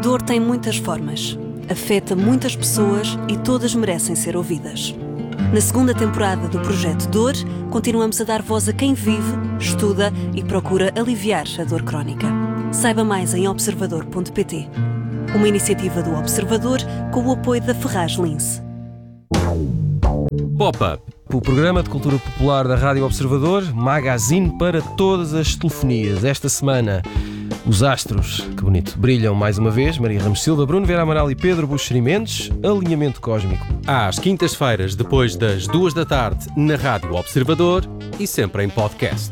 dor tem muitas formas, afeta muitas pessoas e todas merecem ser ouvidas. Na segunda temporada do Projeto Dor, continuamos a dar voz a quem vive, estuda e procura aliviar a dor crónica. Saiba mais em observador.pt. Uma iniciativa do Observador com o apoio da Ferraz Lince. Pop-Up, o programa de cultura popular da Rádio Observador, magazine para todas as telefonias. Esta semana, os astros, que bonito, brilham mais uma vez. Maria Ramos Silva, Bruno Vera Amaral e Pedro Buxeri Mendes. Alinhamento cósmico. Às quintas-feiras, depois das 2 da tarde, na Rádio Observador e sempre em podcast.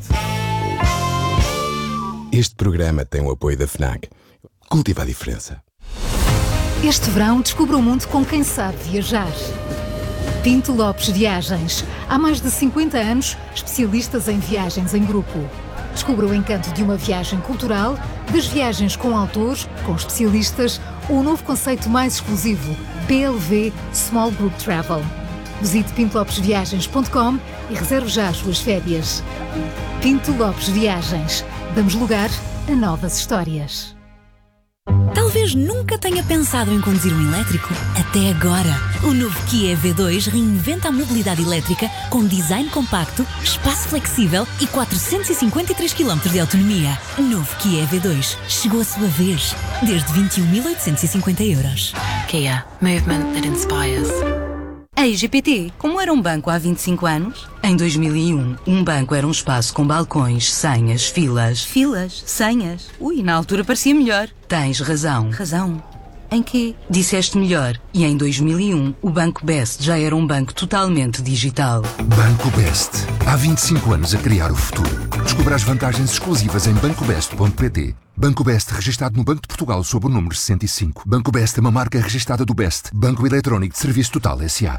Este programa tem o apoio da FNAC. Cultiva a diferença. Este verão, descubra o mundo com quem sabe viajar. Pinto Lopes Viagens. Há mais de 50 anos, especialistas em viagens em grupo. Descubra o encanto de uma viagem cultural, das viagens com autores, com especialistas, ou o novo conceito mais exclusivo, PLV Small Group Travel. Visite pintolopesviagens.com e reserve já as suas férias. Pinto Lopes Viagens. Damos lugar a novas histórias. Talvez nunca tenha pensado em conduzir um elétrico. Até agora. O novo Kia EV2 reinventa a mobilidade elétrica com design compacto, espaço flexível e 453 km de autonomia. Novo Kia EV2. Chegou a sua vez. Desde 21.850 euros. Kia. Movement that inspires. A IGPT, como era um banco há 25 anos? Em 2001, um banco era um espaço com balcões, senhas, filas. Filas? Senhas? Ui, na altura parecia melhor. Tens razão. Razão? Em quê? Disseste melhor. E em 2001, o Banco Best já era um banco totalmente digital. Banco Best. Há 25 anos a criar o futuro. Descubra as vantagens exclusivas em bancobest.pt. Banco Best, registado no Banco de Portugal sob o número 65. Banco Best é uma marca registada do Best, Banco Eletrónico de Serviço Total S.A.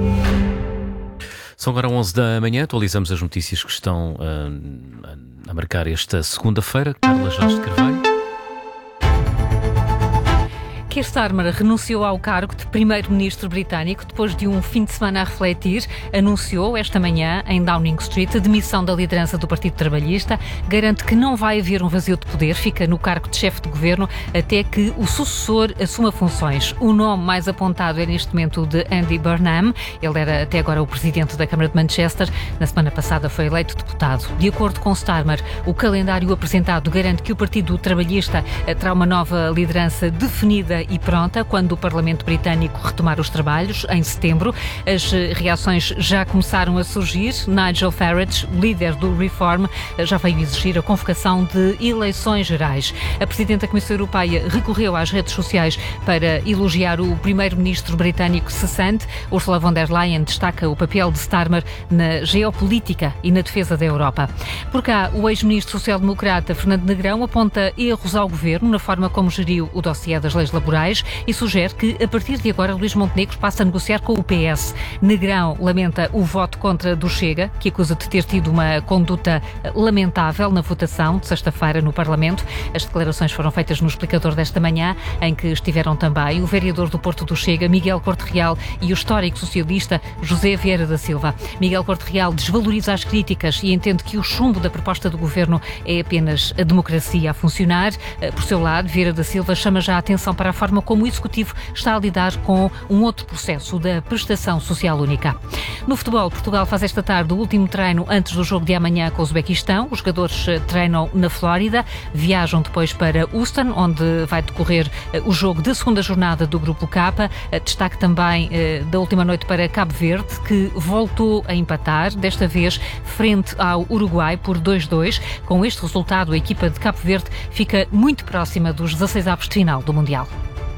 São agora 11 da manhã, atualizamos as notícias que estão a marcar esta segunda-feira. Carla Jorge de Carvalho. Keir Starmer renunciou ao cargo de primeiro-ministro britânico depois de um fim de semana a refletir. Anunciou esta manhã em Downing Street a demissão da liderança do Partido Trabalhista. Garante que não vai haver um vazio de poder. Fica no cargo de chefe de governo até que o sucessor assuma funções. O nome mais apontado é neste momento de Andy Burnham. Ele era até agora o presidente da Câmara de Manchester. Na semana passada foi eleito deputado. De acordo com Starmer, o calendário apresentado garante que o Partido Trabalhista terá uma nova liderança definida e pronta quando o Parlamento Britânico retomar os trabalhos em setembro. As reações já começaram a surgir. Nigel Farage, líder do Reform, já veio exigir a convocação de eleições gerais. A Presidente da Comissão Europeia recorreu às redes sociais para elogiar o primeiro-ministro britânico cessante. Ursula von der Leyen destaca o papel de Starmer na geopolítica e na defesa da Europa. Por cá, o ex-ministro social-democrata Fernando Negrão aponta erros ao governo na forma como geriu o dossiê das leis laborais e sugere que, a partir de agora, Luís Montenegro passa a negociar com o PS. Negrão lamenta o voto contra do Chega, que acusa de ter tido uma conduta lamentável na votação de sexta-feira no Parlamento. As declarações foram feitas no explicador desta manhã, em que estiveram também o vereador do Porto do Chega, Miguel Corte Real, e o histórico socialista José Vieira da Silva. Miguel Corte Real desvaloriza as críticas e entende que o chumbo da proposta do governo é apenas a democracia a funcionar. Por seu lado, Vieira da Silva chama já a atenção para a forma como o Executivo está a lidar com um outro processo da prestação social única. No futebol, Portugal faz esta tarde o último treino antes do jogo de amanhã com o Uzbequistão. Os jogadores treinam na Flórida, viajam depois para Houston, onde vai decorrer o jogo da segunda jornada do Grupo K. Destaque também da última noite para Cabo Verde, que voltou a empatar, desta vez frente ao Uruguai por 2-2. Com este resultado, a equipa de Cabo Verde fica muito próxima dos 16avos de final do Mundial.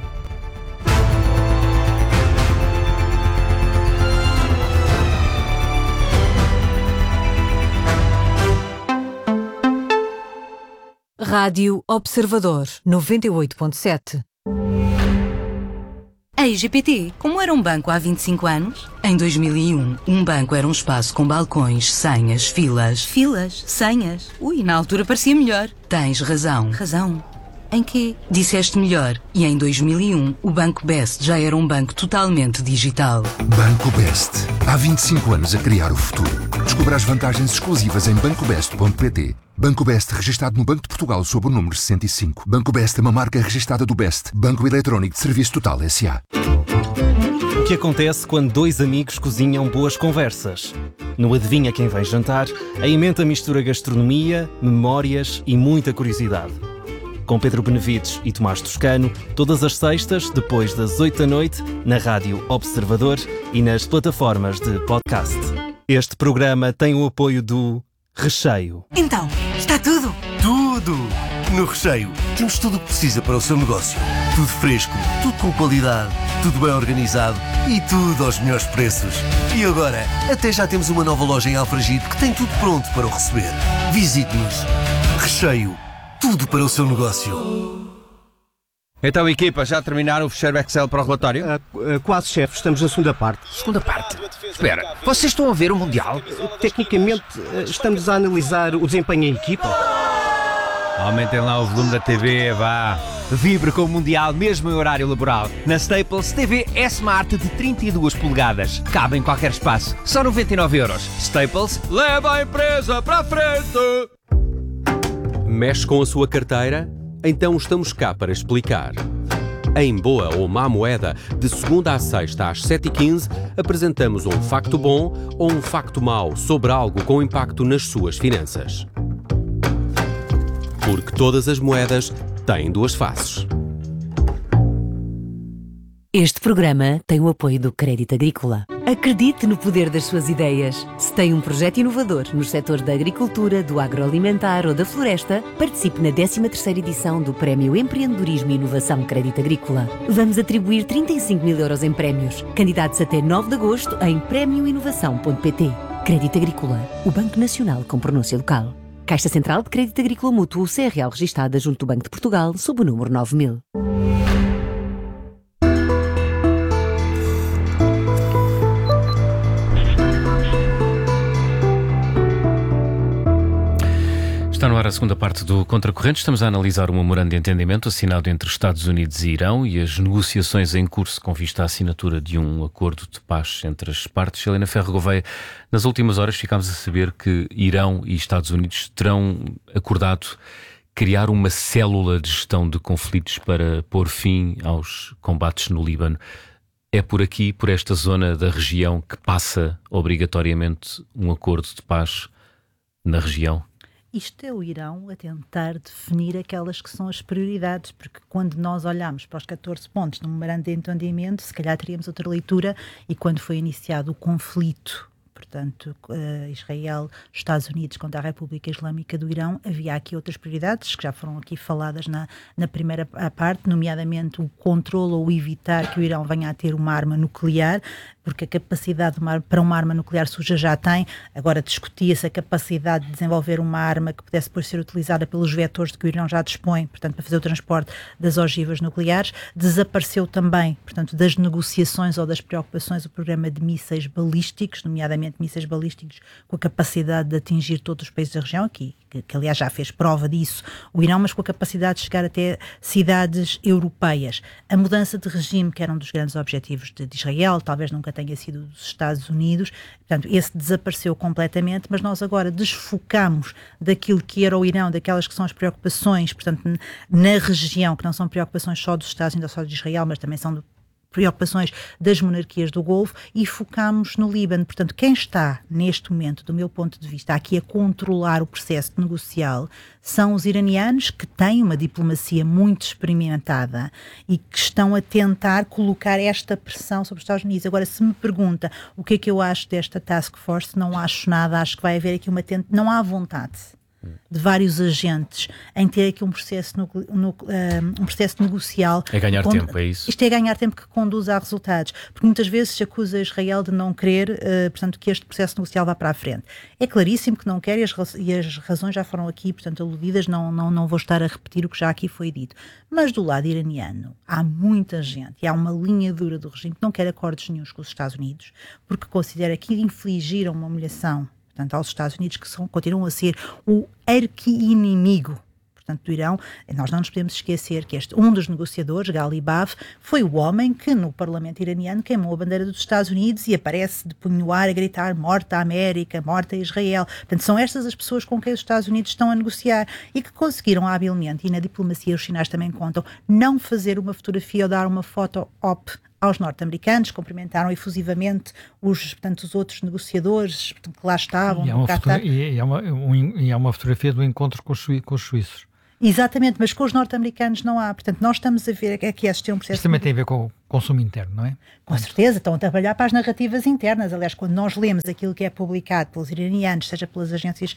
Rádio Observador 98.7. A IGPT, como era um banco há 25 anos? Em 2001, um banco era um espaço com balcões, senhas, filas. Filas? Senhas? Ui, na altura parecia melhor. Tens razão. Razão? Em quê? Disseste melhor. E em 2001, o Banco Best já era um banco totalmente digital. Banco Best. Há 25 anos a criar o futuro. Descubra as vantagens exclusivas em bancobest.pt. Banco Best, registado no Banco de Portugal sob o número 65. Banco Best é uma marca registada do Best. Banco Eletrónico de Serviço Total S.A. O que acontece quando dois amigos cozinham boas conversas? No Adivinha Quem Vem Jantar, a emenda mistura gastronomia, memórias e muita curiosidade. Com Pedro Benevides e Tomás Toscano, todas as sextas, depois das 8 da noite, na Rádio Observador e nas plataformas de podcast. Este programa tem o apoio do Recheio. Então, está tudo? Tudo! No Recheio, temos tudo o que precisa para o seu negócio. Tudo fresco, tudo com qualidade, tudo bem organizado e tudo aos melhores preços. E agora, até já temos uma nova loja em Alfragide que tem tudo pronto para o receber. Visite-nos. Recheio. Tudo para o seu negócio. Então, equipa, já terminaram o fecheiro Excel para o relatório? Quase, chefe. Estamos na segunda parte. Segunda parte? Espera, vocês estão a ver o Mundial? Tecnicamente, estamos a analisar o desempenho em equipa. Aumentem lá o volume da TV, vá. Vibre com o Mundial, mesmo em horário laboral. Na Staples, TV S-Smart de 32 polegadas. Cabe em qualquer espaço. Só 99€. Staples, leva a empresa para a frente! Mexe com a sua carteira? Então estamos cá para explicar. Em Boa ou Má Moeda, de segunda à sexta às 7h15, apresentamos um facto bom ou um facto mau sobre algo com impacto nas suas finanças. Porque todas as moedas têm duas faces. Este programa tem o apoio do Crédito Agrícola. Acredite no poder das suas ideias. Se tem um projeto inovador nos setores da agricultura, do agroalimentar ou da floresta, participe na 13ª edição do Prémio Empreendedorismo e Inovação Crédito Agrícola. Vamos atribuir 35.000€ em prémios. Candidatos até 9 de agosto em premioinovação.pt. Crédito Agrícola, o Banco Nacional com pronúncia local. Caixa Central de Crédito Agrícola Mútuo, CRL registada junto do Banco de Portugal, sob o número 9000. Está no ar a segunda parte do Contracorrente. Estamos a analisar o memorando de entendimento assinado entre Estados Unidos e Irão e as negociações em curso com vista à assinatura de um acordo de paz entre as partes. Helena Ferro Gouveia, nas últimas horas ficámos a saber que Irão e Estados Unidos terão acordado criar uma célula de gestão de conflitos para pôr fim aos combates no Líbano. É por aqui, por esta zona da região, que passa obrigatoriamente um acordo de paz na região? Isto é o Irão a tentar definir aquelas que são as prioridades, porque quando nós olhamos para os 14 pontos no memorando de entendimento, se calhar teríamos outra leitura, e quando foi iniciado o conflito, portanto, Israel, Estados Unidos contra a República Islâmica do Irão, havia aqui outras prioridades que já foram aqui faladas na primeira parte, nomeadamente o controle ou evitar que o Irão venha a ter uma arma nuclear, porque a capacidade para uma arma nuclear suja já tem. Agora discutia-se a capacidade de desenvolver uma arma que pudesse depois ser utilizada pelos vetores de que o Irão já dispõe, portanto, para fazer o transporte das ogivas nucleares. Desapareceu também, portanto, das negociações ou das preocupações o programa de mísseis balísticos, nomeadamente mísseis balísticos com a capacidade de atingir todos os países da região, que aliás já fez prova disso o Irão, mas com a capacidade de chegar até cidades europeias. A mudança de regime, que era um dos grandes objetivos de Israel, talvez nunca tenha sido dos Estados Unidos, portanto, esse desapareceu completamente, mas nós agora desfocamos daquilo que era o Irão, daquelas que são as preocupações, portanto, na região, que não são preocupações só dos Estados Unidos ou só de Israel, mas também são preocupações das monarquias do Golfo, e focamos no Líbano. Portanto, quem está, neste momento, do meu ponto de vista, aqui a controlar o processo negocial são os iranianos, que têm uma diplomacia muito experimentada e que estão a tentar colocar esta pressão sobre os Estados Unidos. Agora, se me pergunta o que é que eu acho desta task force, não acho nada, acho que vai haver aqui não há vontade de vários agentes em ter aqui um processo negocial. É ganhar tempo, é isso? Isto é ganhar tempo que conduz a resultados, porque muitas vezes se acusa Israel de não querer, portanto, que este processo negocial vá para a frente. É claríssimo que não quer, e as razões já foram aqui, portanto, aludidas, não vou estar a repetir o que já aqui foi dito. Mas do lado iraniano há muita gente, e há uma linha dura do regime que não quer acordos nenhuns com os Estados Unidos, porque considera que infligiram uma humilhação, portanto, aos Estados Unidos, que continuam a ser o arqui-inimigo, portanto, do Irão, nós não nos podemos esquecer que um dos negociadores, Ghalibaf, foi o homem que no Parlamento iraniano queimou a bandeira dos Estados Unidos e aparece de punho no ar a gritar morte à América, morte a Israel. Portanto, são estas as pessoas com quem os Estados Unidos estão a negociar e que conseguiram habilmente, e na diplomacia os sinais também contam, não fazer uma fotografia ou dar uma foto op aos norte-americanos, cumprimentaram efusivamente os outros negociadores que lá estavam. E há uma fotografia do encontro com os suíços. Exatamente, mas com os norte-americanos não há. Portanto, nós estamos a ver que este é um processo... Isso também tem a ver com o consumo interno, não é? Com certeza, estão a trabalhar para as narrativas internas. Aliás, quando nós lemos aquilo que é publicado pelos iranianos, seja pelas agências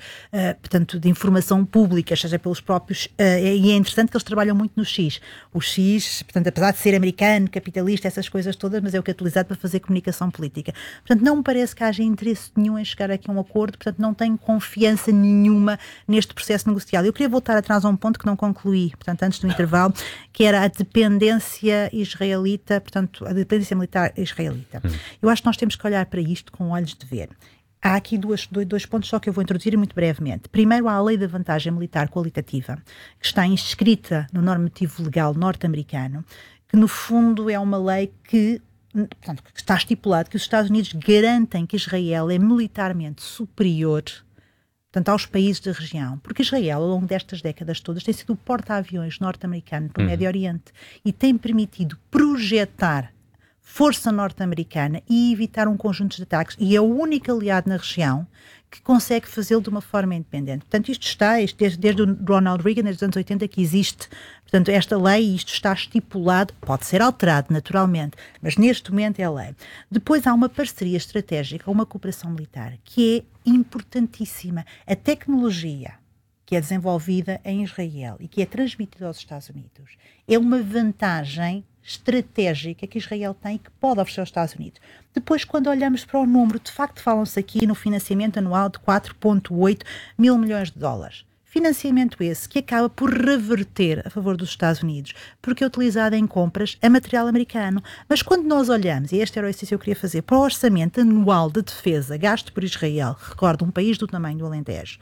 de informação pública, seja pelos próprios... e é interessante que eles trabalham muito no X. O X, portanto, apesar de ser americano, capitalista, essas coisas todas, mas é o que é utilizado para fazer comunicação política. Portanto, não me parece que haja interesse nenhum em chegar aqui a um acordo, portanto, não tenho confiança nenhuma neste processo negocial. Eu queria voltar atrás a um ponto que não concluí, portanto, antes do intervalo, que era a dependência israelita, portanto, a dependência militar israelita. Eu acho que nós temos que olhar para isto com olhos de ver. Há aqui dois pontos só que eu vou introduzir muito brevemente. Primeiro, há a lei da vantagem militar qualitativa, que está inscrita no normativo legal norte-americano, que no fundo é uma lei que, portanto, que está estipulado que os Estados Unidos garantem que Israel é militarmente superior, portanto, aos países da região, porque Israel, ao longo destas décadas todas, tem sido o porta-aviões norte-americano para o Médio Oriente e tem permitido projetar força norte-americana e evitar um conjunto de ataques, e é o único aliado na região que consegue fazê-lo de uma forma independente. Portanto, isto está, desde o Ronald Reagan, desde os anos 80, que existe, portanto, esta lei, isto está estipulado, pode ser alterado, naturalmente, mas neste momento é a lei. Depois há uma parceria estratégica, uma cooperação militar, que é importantíssima. A tecnologia que é desenvolvida em Israel e que é transmitida aos Estados Unidos é uma vantagem estratégica que Israel tem e que pode oferecer aos Estados Unidos. Depois, quando olhamos para o número, de facto falam-se aqui no financiamento anual de 4,8 mil milhões de dólares. Financiamento esse que acaba por reverter a favor dos Estados Unidos, porque é utilizado em compras a material americano. Mas quando nós olhamos, e este era o exercício que eu queria fazer, para o orçamento anual de defesa gasto por Israel, recordo, um país do tamanho do Alentejo,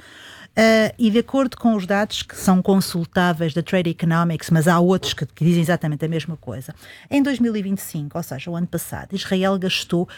e de acordo com os dados que são consultáveis da Trade Economics, mas há outros que dizem exatamente a mesma coisa, em 2025, ou seja, o ano passado, Israel gastou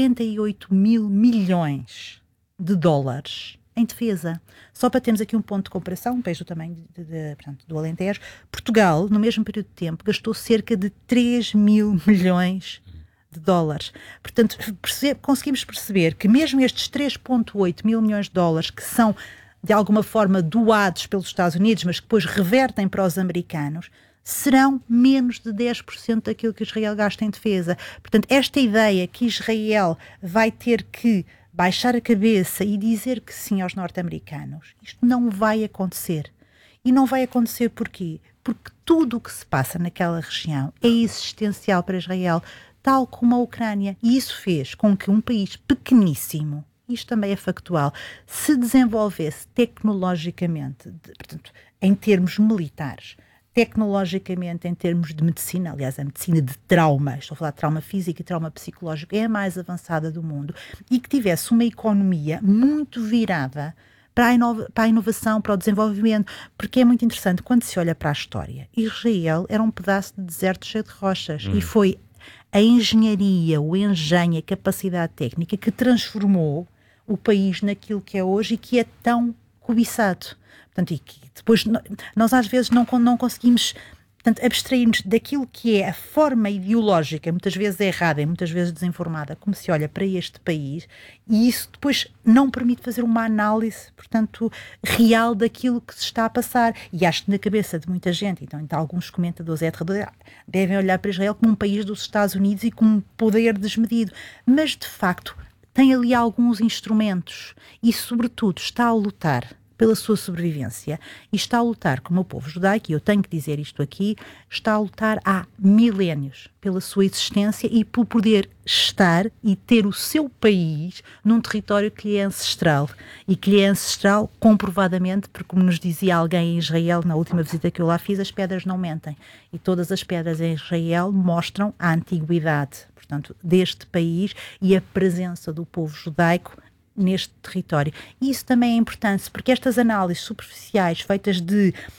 48 mil milhões de dólares em defesa. Só para termos aqui um ponto de comparação, um país do tamanho portanto, do Alentejo, Portugal, no mesmo período de tempo, gastou cerca de 3 mil milhões de dólares. Portanto, conseguimos perceber que mesmo estes 3,8 mil milhões de dólares, que são de alguma forma doados pelos Estados Unidos, mas que depois revertem para os americanos, serão menos de 10% daquilo que Israel gasta em defesa. Portanto, esta ideia que Israel vai ter que baixar a cabeça e dizer que sim aos norte-americanos, isto não vai acontecer. E não vai acontecer porquê? Porque tudo o que se passa naquela região é existencial para Israel, tal como a Ucrânia. E isso fez com que um país pequeníssimo, isto também é factual, se desenvolvesse tecnologicamente, portanto, em termos militares, tecnologicamente em termos de medicina, aliás, a medicina de trauma, estou a falar de trauma físico e trauma psicológico, é a mais avançada do mundo, e que tivesse uma economia muito virada para a inovação, para o desenvolvimento, porque é muito interessante, quando se olha para a história, Israel era um pedaço de deserto cheio de rochas, e foi a engenharia, o engenho, a capacidade técnica que transformou o país naquilo que é hoje e que é tão cobiçado. Portanto, e que depois nós às vezes não conseguimos, portanto, abstrair-nos daquilo que é a forma ideológica, muitas vezes errada e muitas vezes desinformada, como se olha para este país, e isso depois não permite fazer uma análise, portanto, real daquilo que se está a passar. E acho que na cabeça de muita gente, então alguns comentadores devem olhar para Israel como um país dos Estados Unidos e com um poder desmedido. Mas, de facto, tem ali alguns instrumentos e, sobretudo, está a lutar pela sua sobrevivência e está a lutar como o povo judaico, e eu tenho que dizer isto aqui, está a lutar há milénios pela sua existência e por poder estar e ter o seu país num território que lhe é ancestral, e que lhe é ancestral comprovadamente, porque, como nos dizia alguém em Israel na última visita que eu lá fiz, as pedras não mentem, e todas as pedras em Israel mostram a antiguidade, portanto, deste país e a presença do povo judaico neste território. E isso também é importante, porque estas análises superficiais feitas de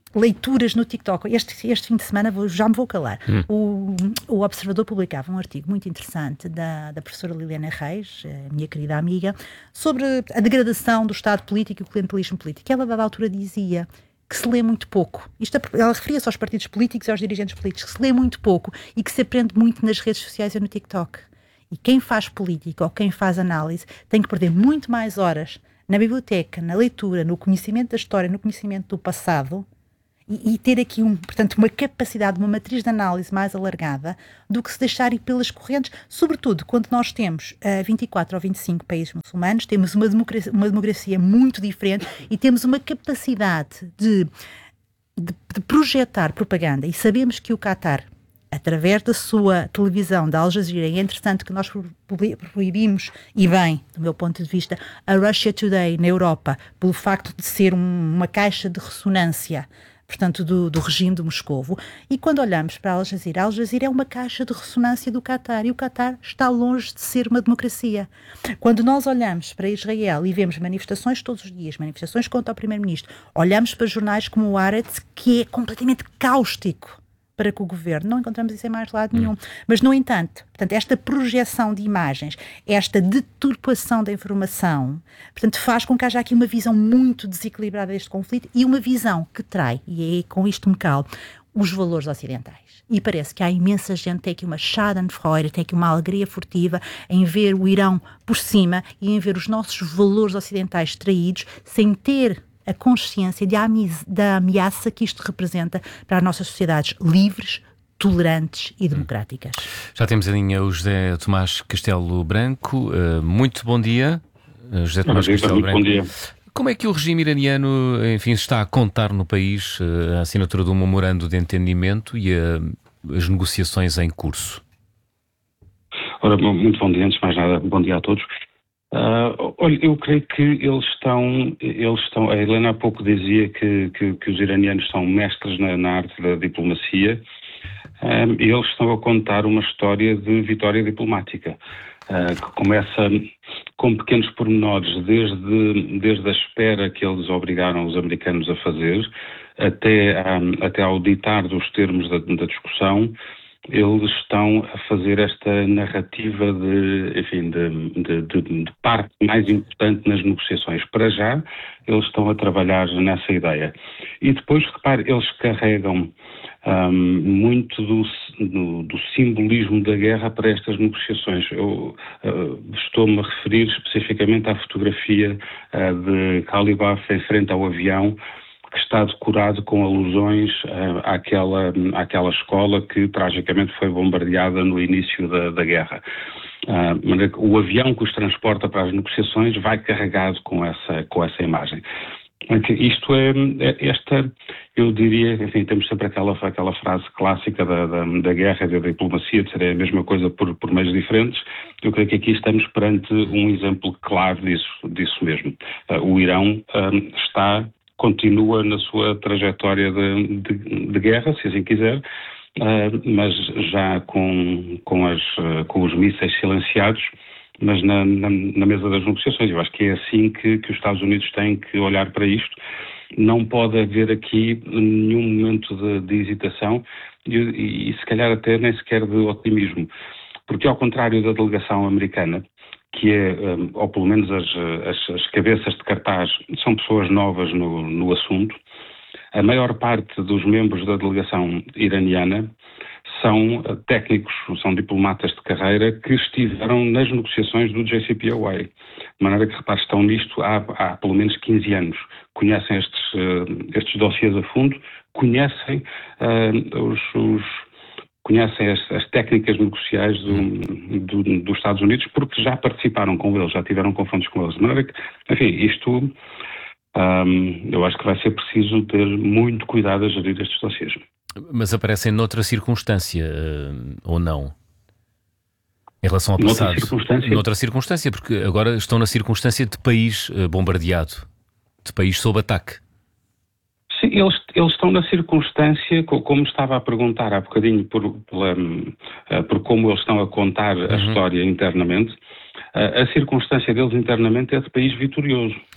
leituras no TikTok. Este fim de semana já me vou calar. O Observador publicava um artigo muito interessante da professora Liliana Reis, minha querida amiga, sobre a degradação do Estado político e o clientelismo político. Ela, a dada altura, dizia que se lê muito pouco. Ela referia-se aos partidos políticos e aos dirigentes políticos, que se lê muito pouco e que se aprende muito nas redes sociais e no TikTok. E quem faz política ou quem faz análise tem que perder muito mais horas na biblioteca, na leitura, no conhecimento da história, no conhecimento do passado, e ter aqui, portanto, uma capacidade, uma matriz de análise mais alargada do que se deixar ir pelas correntes, sobretudo quando nós temos 24 ou 25 países muçulmanos, temos uma democracia muito diferente e temos uma capacidade de projetar propaganda, e sabemos que o Qatar, através da sua televisão, da Al Jazeera, é interessante que nós proibimos, e bem, do meu ponto de vista, a Russia Today na Europa, pelo facto de ser uma caixa de ressonância, portanto, do regime de Moscovo. E quando olhamos para a Al Jazeera é uma caixa de ressonância do Qatar, e o Qatar está longe de ser uma democracia. Quando nós olhamos para Israel e vemos manifestações todos os dias, manifestações contra o primeiro-ministro, olhamos para jornais como o Haaretz, que é completamente cáustico para com o governo, não encontramos isso em mais lado nenhum. Mas, no entanto, portanto, esta projeção de imagens, esta deturpação da informação, portanto, faz com que haja aqui uma visão muito desequilibrada deste conflito e uma visão que trai, e é com isto me calo, os valores ocidentais. E parece que há imensa gente, tem aqui uma schadenfreude, tem aqui uma alegria furtiva em ver o Irão por cima e em ver os nossos valores ocidentais traídos, sem ter a consciência da ameaça que isto representa para as nossas sociedades livres, tolerantes e democráticas. Já temos em linha o José Tomás Castelo Branco. Muito bom dia, José Tomás Castelo Branco. Bom dia. Como é que o regime iraniano, enfim, está a contar no país a assinatura de um memorando de entendimento e as negociações em curso? Ora, muito bom dia, antes de mais nada, bom dia a todos. Olha, eu creio que eles estão, a Helena há pouco dizia que os iranianos são mestres na arte da diplomacia, e eles estão a contar uma história de vitória diplomática, que começa com pequenos pormenores, desde a espera que eles obrigaram os americanos a fazer, até ao ditar dos termos da discussão. Eles estão a fazer esta narrativa de parte mais importante nas negociações. Para já, eles estão a trabalhar nessa ideia. E depois, repare, eles carregam muito do simbolismo da guerra para estas negociações. Eu estou-me a referir especificamente à fotografia de Kalibaf em frente ao avião, que está decorado com alusões àquela escola que tragicamente foi bombardeada no início da guerra. O avião que os transporta para as negociações vai carregado com essa imagem. Isto eu diria, enfim, temos sempre aquela frase clássica da guerra e da diplomacia, de ser a mesma coisa por meios diferentes. Eu creio que aqui estamos perante um exemplo claro disso mesmo. O Irão continua na sua trajetória de guerra, se assim quiser, mas já com os mísseis silenciados, mas na mesa das negociações. Eu acho que é assim que os Estados Unidos têm que olhar para isto. Não pode haver aqui nenhum momento de hesitação e se calhar até nem sequer de otimismo, porque ao contrário da delegação americana, que é, ou pelo menos as cabeças de cartaz, são pessoas novas no assunto, a maior parte dos membros da delegação iraniana são técnicos, são diplomatas de carreira que estiveram nas negociações do JCPOA. De maneira que, repare, estão nisto há pelo menos 15 anos. Conhecem estes dossiês a fundo, conhecem conhecem as técnicas negociais dos Estados Unidos, porque já participaram com eles, já tiveram confrontos com eles. De maneira que, enfim, isto eu acho que vai ser preciso ter muito cuidado a gerir estes dossiês. Mas aparecem noutra circunstância, ou não? Em relação ao passado? Noutra circunstância, porque agora estão na circunstância de país bombardeado, de país sob ataque. Sim, eles estão na circunstância, como estava a perguntar há bocadinho, por como eles estão a contar a história internamente, a circunstância deles internamente é de país vitorioso.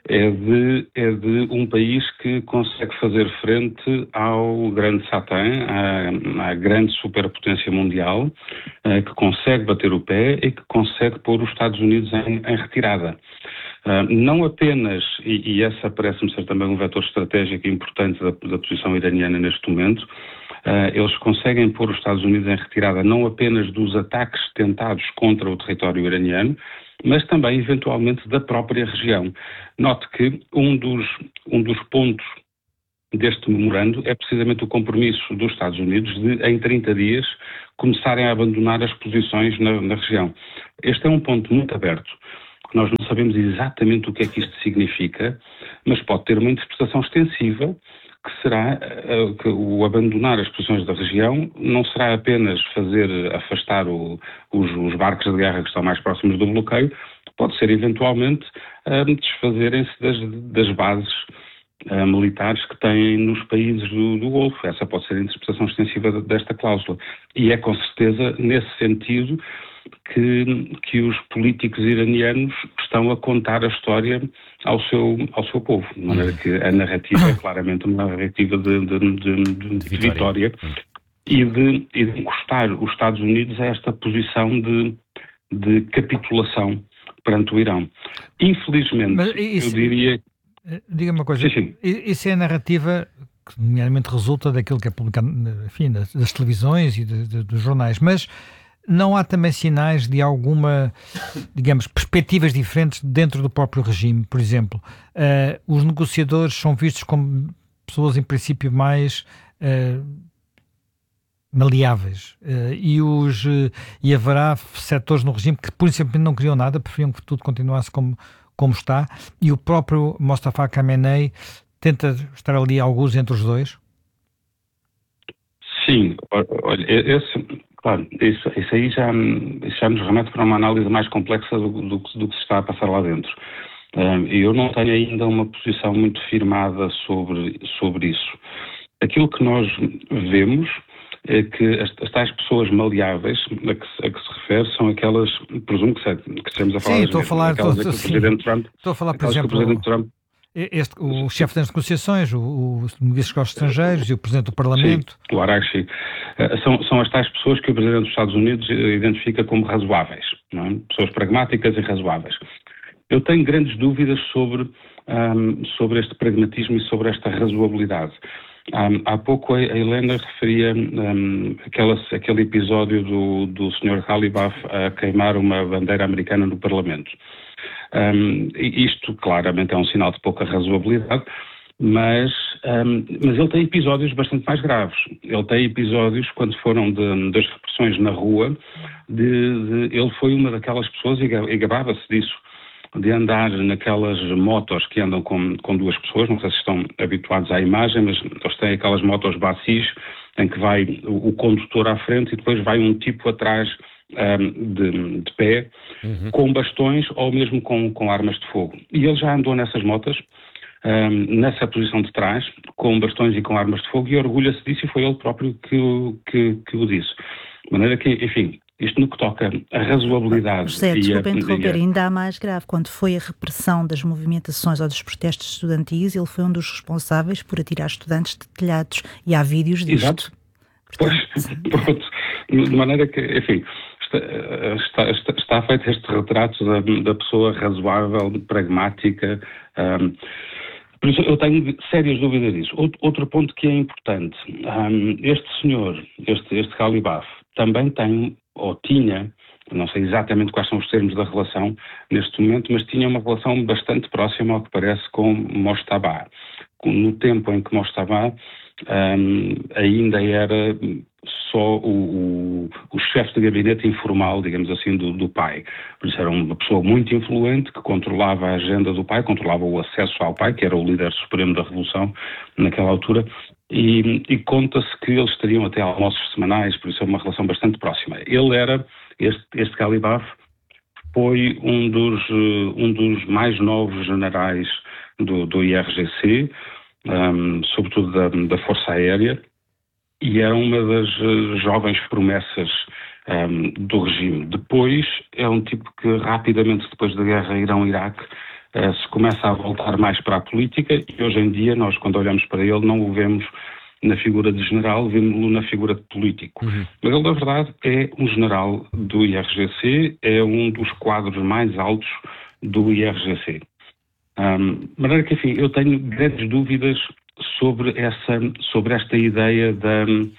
é de um país que consegue fazer frente ao grande Satã, à grande superpotência mundial, que consegue bater o pé e que consegue pôr os Estados Unidos em retirada. Não apenas, e essa parece-me ser também um vetor estratégico importante da posição iraniana neste momento, eles conseguem pôr os Estados Unidos em retirada não apenas dos ataques tentados contra o território iraniano, mas também, eventualmente, da própria região. Note que um dos pontos deste memorando é precisamente o compromisso dos Estados Unidos de, em 30 dias, começarem a abandonar as posições na região. Este é um ponto muito aberto. Nós não sabemos exatamente o que é que isto significa, mas pode ter uma interpretação extensiva, que será que o abandonar as posições da região não será apenas fazer afastar os barcos de guerra que estão mais próximos do bloqueio, pode ser eventualmente desfazerem-se das bases militares que têm nos países do Golfo. Essa pode ser a interpretação extensiva desta cláusula. E é com certeza nesse sentido que os políticos iranianos estão a contar a história ao seu povo, de maneira que a narrativa é claramente uma narrativa de vitória e de encostar os Estados Unidos a esta posição de capitulação perante o Irão. Infelizmente, eu diria... Diga-me uma coisa, sim. Isso é a narrativa que nomeadamente resulta daquilo que é publicado, enfim, das televisões e dos jornais, mas não há também sinais de alguma, digamos, perspectivas diferentes dentro do próprio regime? Por exemplo, os negociadores são vistos como pessoas, em princípio, mais maleáveis, e haverá setores no regime que, por exemplo, não queriam nada, preferiam que tudo continuasse como está, e o próprio Mostafa Khamenei tenta estar ali alguns entre os dois? Sim, olha, claro, isso aí já nos remete para uma análise mais complexa do que se está a passar lá dentro. Eu não tenho ainda uma posição muito firmada sobre isso. Aquilo que nós vemos é que as tais pessoas maleáveis a que se refere são aquelas, presumo que estamos a falar... Sim, estou a falar, por exemplo, Trump, o chefe das negociações, o ministro dos Estrangeiros e o presidente do Parlamento. Sim, o Araghchi. São as tais pessoas que o presidente dos Estados Unidos identifica como razoáveis, não é? Pessoas pragmáticas e razoáveis. Eu tenho grandes dúvidas sobre este pragmatismo e sobre esta razoabilidade. Há pouco a Helena referia aquele episódio do Sr. Ghalibaf a queimar uma bandeira americana no Parlamento. Isto claramente é um sinal de pouca razoabilidade, mas ele tem episódios bastante mais graves. Ele tem episódios, quando foram das repressões na rua, ele foi uma daquelas pessoas, e gabava-se disso, de andar naquelas motos que andam com duas pessoas, não sei se estão habituados à imagem, mas eles têm aquelas motos bacis em que vai o condutor à frente e depois vai um tipo atrás de pé, com bastões ou mesmo com armas de fogo. E ele já andou nessas motas, nessa posição de trás, com bastões e com armas de fogo, e orgulha-se disso, e foi ele próprio que o disse. De maneira que, enfim, isto no que toca a razoabilidade... José, desculpa interromper, ainda há mais grave. Quando foi a repressão das movimentações ou dos protestos estudantis, ele foi um dos responsáveis por atirar estudantes de telhados, e há vídeos disto. Exato. Portanto... Pronto. De maneira que, enfim, está feito este retrato da pessoa razoável, pragmática. Por isso eu tenho sérias dúvidas disso. Outro ponto que é importante, este senhor, este Ghalibaf, também tem, ou tinha, não sei exatamente quais são os termos da relação neste momento, mas tinha uma relação bastante próxima, ao que parece, com Mojtaba. No tempo em que Mojtaba ainda era só o chefe de gabinete informal, digamos assim, do pai. Por isso era uma pessoa muito influente que controlava a agenda do pai, controlava o acesso ao pai, que era o líder supremo da Revolução naquela altura, e conta-se que eles teriam até almoços semanais, por isso é uma relação bastante próxima. Ele era, este Ghalibaf, foi um dos mais novos generais do IRGC, sobretudo da Força Aérea, e era uma das jovens promessas do regime. Depois, é um tipo que rapidamente, depois da guerra Irão-Iraque, se começa a voltar mais para a política e hoje em dia nós, quando olhamos para ele, não o vemos na figura de general, vemos-lo na figura de político. Mas ele, na verdade, é um general do IRGC, é um dos quadros mais altos do IRGC. De maneira que, enfim, eu tenho grandes dúvidas sobre esta ideia de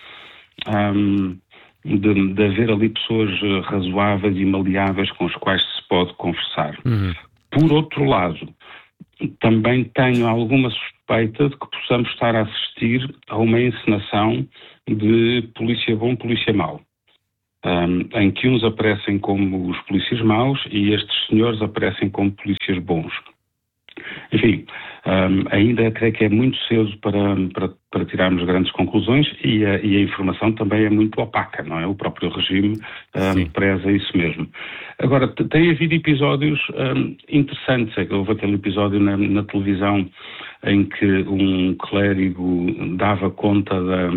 haver ali pessoas razoáveis e maleáveis com as quais se pode conversar. Por outro lado, também tenho alguma suspeita de que possamos estar a assistir a uma encenação de polícia bom, polícia mau, em que uns aparecem como os polícias maus e estes senhores aparecem como polícias bons. Enfim, ainda creio que é muito cedo para tirarmos grandes conclusões e a informação também é muito opaca, não é? O próprio regime preza isso mesmo. Agora, tem havido episódios interessantes. Houve aquele episódio na televisão em que um clérigo dava conta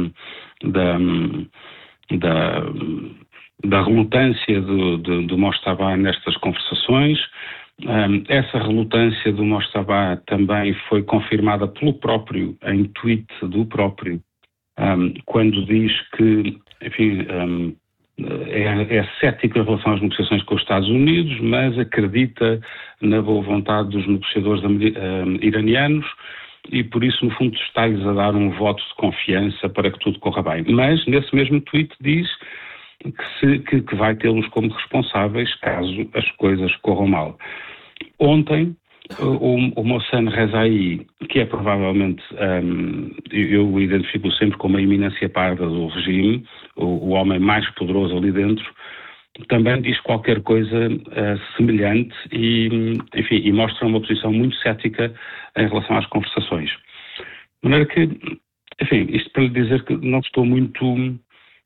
da relutância do Mostabá nestas conversações. Essa relutância do Mostabá também foi confirmada pelo próprio, em tweet do próprio, quando diz que, enfim, é cético em relação às negociações com os Estados Unidos, mas acredita na boa vontade dos negociadores iranianos e por isso, no fundo, está-lhes a dar um voto de confiança para que tudo corra bem. Mas, nesse mesmo tweet, diz que vai tê-los como responsáveis caso as coisas corram mal. Ontem, o Mohsen Rezaei, que é provavelmente, eu o identifico sempre como a eminência parda do regime, o homem mais poderoso ali dentro, também diz qualquer coisa semelhante e, enfim, e mostra uma posição muito cética em relação às conversações. De maneira que, enfim, isto para lhe dizer que não estou muito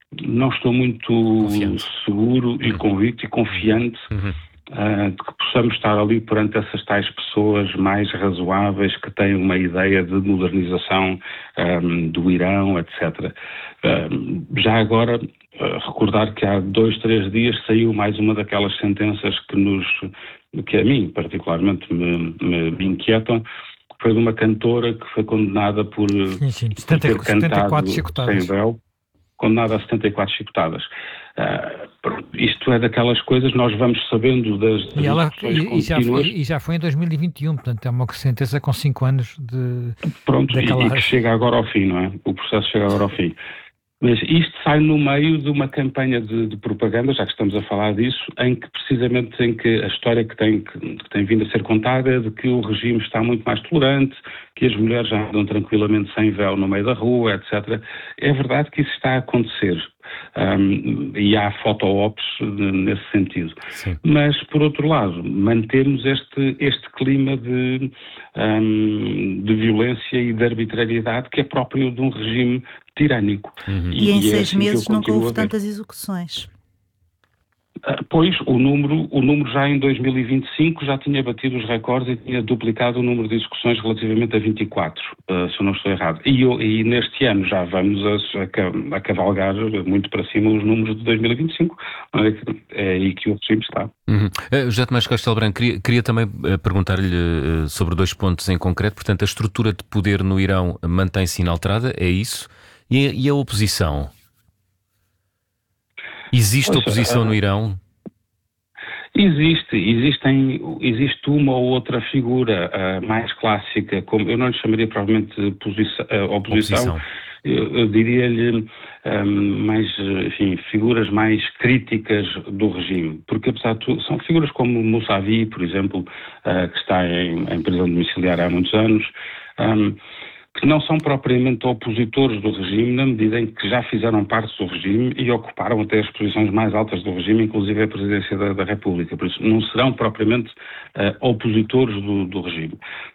seguro e convicto e confiante de que possamos estar ali perante essas tais pessoas mais razoáveis que têm uma ideia de modernização do Irão, etc. Já agora, recordar que há 2-3 dias saiu mais uma daquelas sentenças que a mim particularmente me inquietam. Foi de uma cantora que foi condenada por ter cantado sem véu. Condenada a 74 chicotadas. Isto é daquelas coisas, nós vamos sabendo das contínuas. E já foi em 2021, portanto é uma sentença com 5 anos de e que chega agora ao fim, não é? O processo chega agora ao fim. Mas isto sai no meio de uma campanha de propaganda, já que estamos a falar disso, em que a história que tem vindo a ser contada é de que o regime está muito mais tolerante, que as mulheres já andam tranquilamente sem véu no meio da rua, etc. É verdade que isso está a acontecer. E há foto-ops nesse sentido. Sim. Mas, por outro lado, mantemos este clima de violência e de arbitrariedade que é próprio de um regime tirânico. E em 6 meses nunca houve tantas execuções. Pois, o número já em 2025 já tinha batido os recordes e tinha duplicado o número de execuções relativamente a 24, se eu não estou errado. E neste ano já vamos a cavalgar muito para cima os números de 2025, é aí que o regime está. José Tomás Castelo Branco, queria também perguntar-lhe sobre 2 pontos em concreto. Portanto, a estrutura de poder no Irão mantém-se inalterada, é isso? E a oposição? Existe oposição no Irão? Existe uma ou outra figura mais clássica, como eu não lhe chamaria provavelmente oposição. Eu diria-lhe figuras mais críticas do regime, porque apesar de tudo, são figuras como Mousavi, por exemplo, que está em prisão domiciliar há muitos anos, que não são propriamente opositores do regime, na medida em que já fizeram parte do regime e ocuparam até as posições mais altas do regime, inclusive a presidência da República. Por isso, não serão propriamente opositores do regime.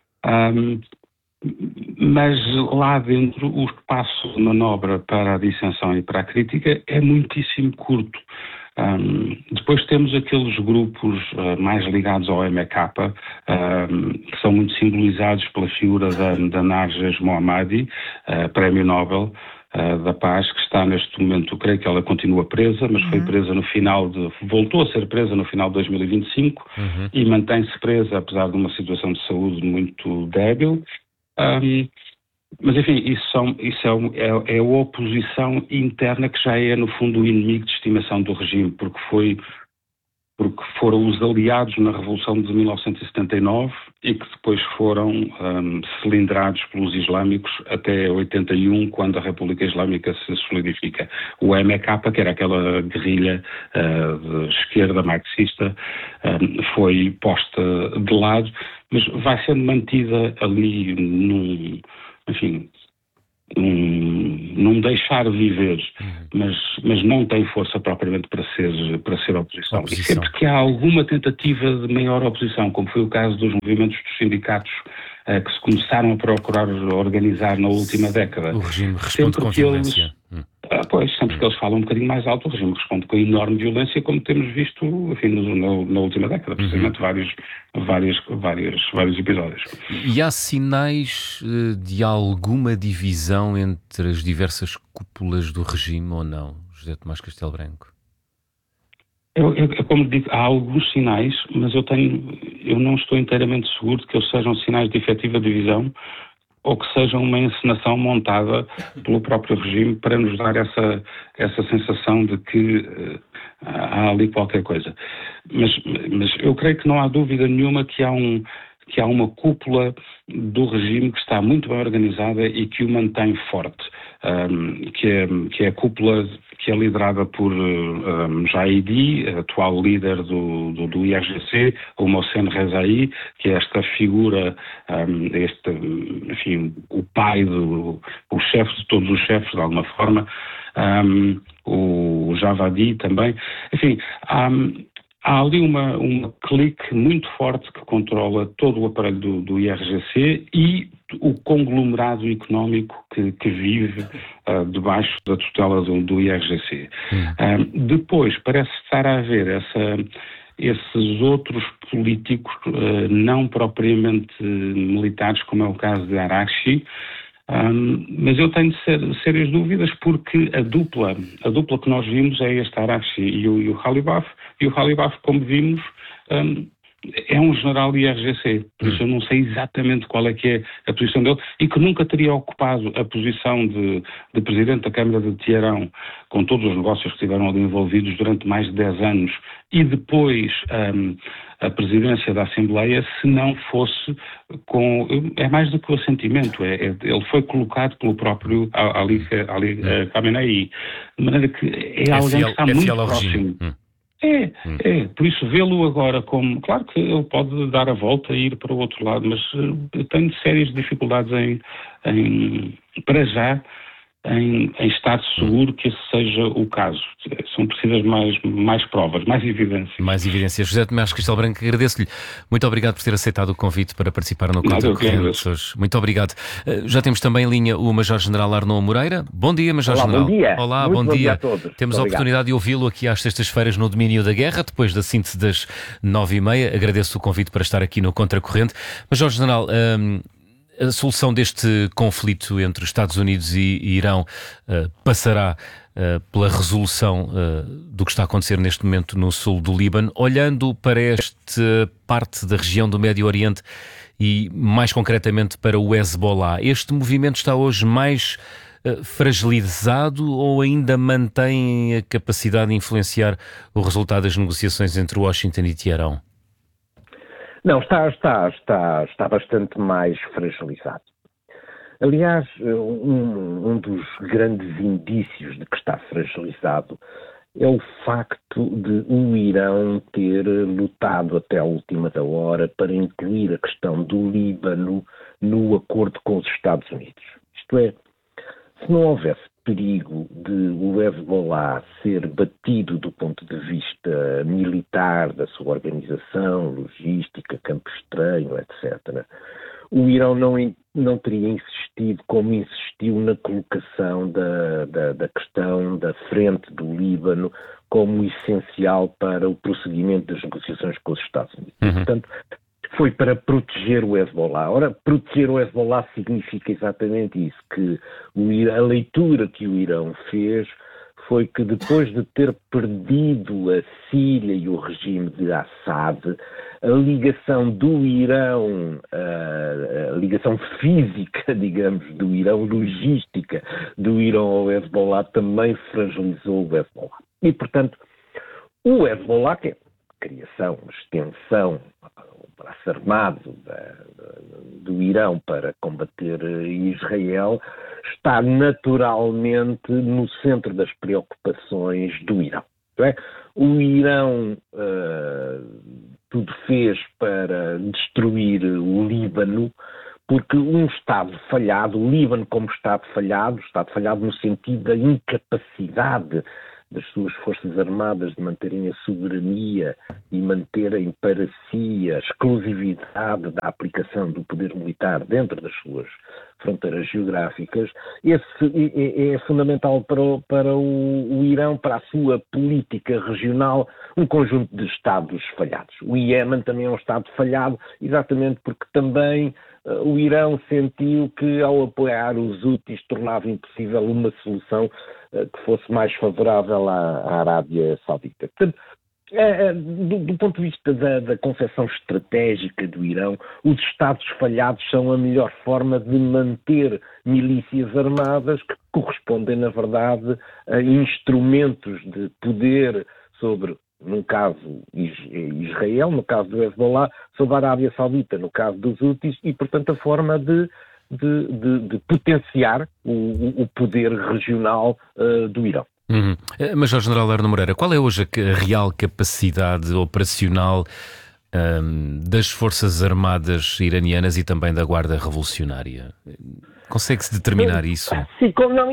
Mas lá dentro, o espaço de manobra para a dissensão e para a crítica é muitíssimo curto. Depois temos aqueles grupos mais ligados ao MEK, que são muito simbolizados pela figura da Narges Mohammadi, Prémio Nobel, da Paz, que está neste momento, creio que ela continua presa, mas foi presa voltou a ser presa no final de 2025 e mantém-se presa, apesar de uma situação de saúde muito débil. Mas enfim, isso é a oposição interna que já é no fundo o inimigo de estimação do regime, porque foram os aliados na Revolução de 1979 e que depois foram cilindrados pelos islâmicos até 81, quando a República Islâmica se solidifica. O MK, que era aquela guerrilha de esquerda marxista, foi posta de lado, mas vai sendo mantida ali num deixar viver, mas não tem força propriamente para ser oposição. E sempre que há alguma tentativa de maior oposição, como foi o caso dos movimentos dos sindicatos que se começaram a procurar organizar na última década, o regime responde com violência. Sempre que eles falam um bocadinho mais alto, o regime responde com enorme violência, como temos visto, enfim, na última década, precisamente vários episódios. E há sinais de alguma divisão entre as diversas cúpulas do regime ou não, José Tomás Castelo Branco? Como digo, há alguns sinais, mas eu não estou inteiramente seguro de que eles sejam sinais de efetiva divisão ou que sejam uma encenação montada pelo próprio regime para nos dar essa sensação de que há ali qualquer coisa. Mas eu creio que não há dúvida nenhuma que há uma cúpula do regime que está muito bem organizada e que o mantém forte, que é a cúpula que é liderada por Jaidi, atual líder do IRGC, o Mohsen Rezaei, que é esta figura, o pai, o chefe de todos os chefes, de alguma forma, o Javadi também. Enfim, há ali uma clique muito forte que controla todo o aparelho do IRGC e o conglomerado económico que vive debaixo da tutela do IRGC. Depois parece estar a haver esses outros políticos não propriamente militares, como é o caso de Araxi, mas eu tenho sérias dúvidas porque a dupla que nós vimos é este Araxi e o Khalibaf, e o Khalibaf, como vimos, é um general do IRGC, por isso eu não sei exatamente qual é que é a posição dele e que nunca teria ocupado a posição de presidente da Câmara de Teherão, com todos os negócios que estiveram ali envolvidos durante mais de 10 anos e depois a presidência da Assembleia, se não fosse é mais do que o assentimento, ele foi colocado pelo próprio Ali Khamenei, de maneira que é alguém que está muito próximo. Por isso vê-lo agora como... Claro que ele pode dar a volta e ir para o outro lado, mas eu tenho sérias dificuldades para já, em estar seguro que esse seja o caso. São precisas mais provas, mais evidências. Mais evidências. José Tomás Castelo Branco, agradeço-lhe. Muito obrigado por ter aceitado o convite para participar no Contra-Corrente hoje. Muito obrigado. Já temos também em linha o Major-General Arnaud Moreira. Bom dia, Major-General. Bom dia. Olá, bom dia a todos. Temos a oportunidade de ouvi-lo aqui às sextas-feiras no Domínio da Guerra, depois da síntese das 9h30. Agradeço o convite para estar aqui no Contra-Corrente. Major-General, a solução deste conflito entre os Estados Unidos e Irão passará pela resolução do que está a acontecer neste momento no sul do Líbano. Olhando para esta parte da região do Médio Oriente e mais concretamente para o Hezbollah, este movimento está hoje mais fragilizado ou ainda mantém a capacidade de influenciar o resultado das negociações entre Washington e Teherão? Não, está bastante mais fragilizado. Aliás, um dos grandes indícios de que está fragilizado é o facto de o Irão ter lutado até a última da hora para incluir a questão do Líbano no acordo com os Estados Unidos. Isto é, se não houvesse perigo de o Hezbollah ser batido do ponto de vista militar, da sua organização, logística, campo estranho, etc., o Irão não teria insistido como insistiu na colocação da questão da frente do Líbano como essencial para o prosseguimento das negociações com os Estados Unidos. Portanto, foi para proteger o Hezbollah. Ora, proteger o Hezbollah significa exatamente isso, que a leitura que o Irão fez foi que depois de ter perdido a Síria e o regime de Assad, a ligação do Irão, a ligação física, digamos, do Irão, logística do Irão ao Hezbollah, também fragilizou o Hezbollah. E, portanto, o Hezbollah, que é a criação, a extensão, o braço armado do Irão para combater Israel, está naturalmente no centro das preocupações do Irão. Não é? O Irão tudo fez para destruir o Líbano, porque um Estado falhado, o Líbano como Estado falhado no sentido da incapacidade das suas forças armadas de manterem a soberania e manterem para si a exclusividade da aplicação do poder militar dentro das suas fronteiras geográficas, esse é fundamental para o Irão, para a sua política regional, um conjunto de Estados falhados. O Iémen também é um Estado falhado, exatamente porque também o Irão sentiu que, ao apoiar os Houthis, tornava impossível uma solução que fosse mais favorável à Arábia Saudita. Portanto, do ponto de vista da concepção estratégica do Irão, os Estados falhados são a melhor forma de manter milícias armadas que correspondem, na verdade, a instrumentos de poder sobre, no caso, Israel, no caso do Hezbollah, sobre a Arábia Saudita, no caso dos Houthis, e, portanto, a forma de potenciar o poder regional do Irão. Major General Arno Moreira, qual é hoje a real capacidade operacional das Forças Armadas iranianas e também da Guarda Revolucionária? Consegue-se determinar isso? Sim, não,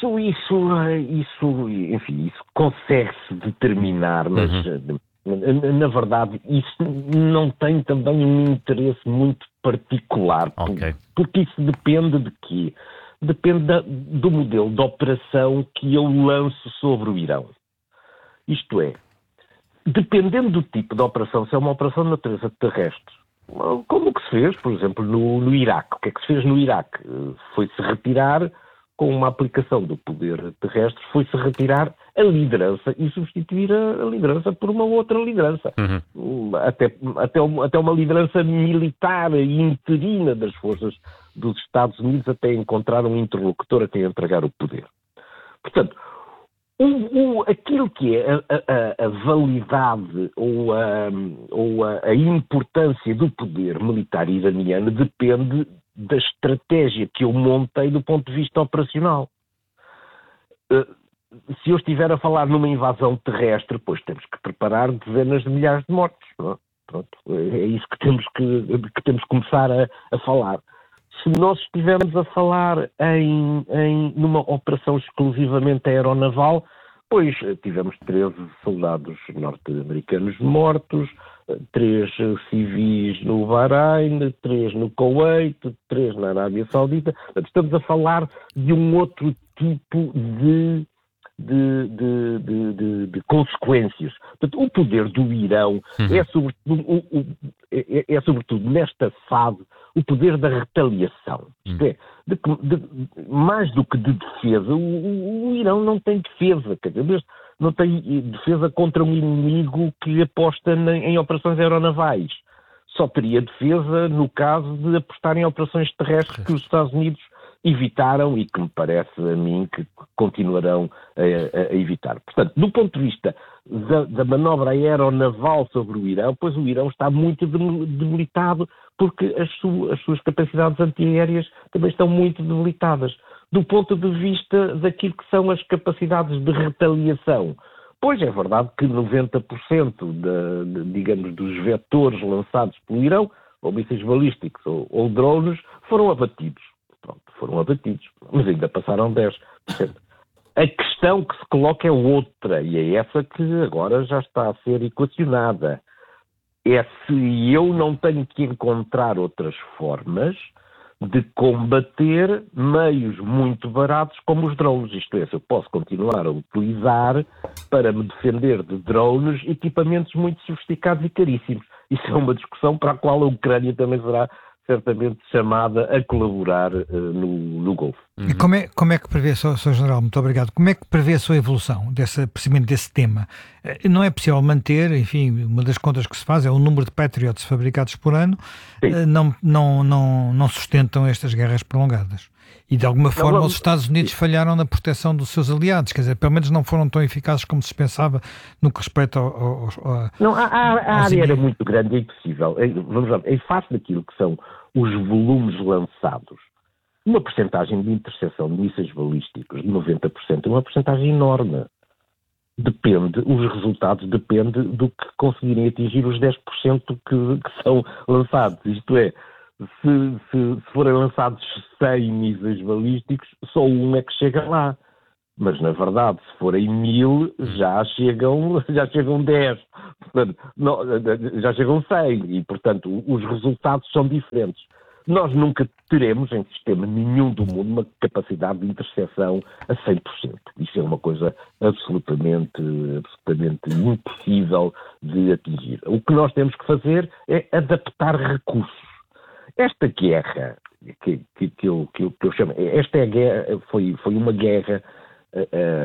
isso consegue-se determinar, mas na verdade isso não tem também um interesse muito particular, porque isso depende de quê? Depende do modelo de operação que eu lanço sobre o Irão. Isto é, dependendo do tipo de operação, se é uma operação de natureza terrestre, como o que se fez, por exemplo, no Iraque. O que é que se fez no Iraque? Foi-se retirar, com uma aplicação do poder terrestre, foi-se retirar a liderança e substituir a liderança por uma outra liderança. Até uma liderança militar e interina das forças dos Estados Unidos até encontrar um interlocutor a quem entregar o poder. Portanto, aquilo que é a validade ou a importância do poder militar iraniano depende da estratégia que eu montei do ponto de vista operacional. Se eu estiver a falar numa invasão terrestre, pois temos que preparar dezenas de milhares de mortos. Não é? Pronto, é isso que temos que começar a falar. Se nós estivermos a falar numa operação exclusivamente aeronaval, pois tivemos 13 soldados norte-americanos mortos, 3 civis no Bahrein, 3 no Kuwait, 3 na Arábia Saudita. Portanto, estamos a falar de um outro tipo de consequências. Portanto, o poder do Irão é sobretudo nesta fase o poder da retaliação. Isto é, mais do que de defesa, o Irão não tem defesa, quer dizer, não tem defesa contra um inimigo que aposta em operações aeronavais. Só teria defesa no caso de apostar em operações terrestres que os Estados Unidos evitaram e que me parece a mim que continuarão a evitar. Portanto, do ponto de vista da manobra aeronaval sobre o Irão, pois o Irão está muito debilitado porque as suas capacidades antiaéreas também estão muito debilitadas. Do ponto de vista daquilo que são as capacidades de retaliação, pois é verdade que 90% digamos, dos vetores lançados pelo Irão, ou mísseis balísticos ou drones, foram abatidos. Pronto, foram abatidos, mas ainda passaram 10%. A questão que se coloca é outra, e é essa que agora já está a ser equacionada. É se eu não tenho que encontrar outras formas de combater meios muito baratos como os drones. Isto é, se eu posso continuar a utilizar para me defender de drones equipamentos muito sofisticados e caríssimos. isso é uma discussão para a qual a Ucrânia também será certamente chamada a colaborar no Golfo. E como é que prevê, Sr. General, muito obrigado, como é que prevê a sua evolução, precisamente desse tema? Não é possível manter, enfim, uma das contas que se faz é o número de Patriots fabricados por ano, não sustentam estas guerras prolongadas. E de alguma forma os Estados Unidos falharam na proteção dos seus aliados, quer dizer, pelo menos não foram tão eficazes como se pensava no que respeita a área era muito grande e impossível. Vamos lá, em face daquilo que são os volumes lançados, uma percentagem de interseção de mísseis balísticos de 90% é uma percentagem enorme. Os resultados dependem do que conseguirem atingir os 10% que são lançados. Isto é, se forem lançados 100 mísseis balísticos, só um é que chega lá. Mas, na verdade, se forem 1000, já chegam 10. Portanto, já chegam 100. E, portanto, os resultados são diferentes. Nós nunca teremos, em sistema nenhum do mundo, uma capacidade de interseção a 100%. Isso é uma coisa absolutamente impossível de atingir. O que nós temos que fazer é adaptar recursos. Esta guerra, que eu chamo, esta é a guerra, foi uma guerra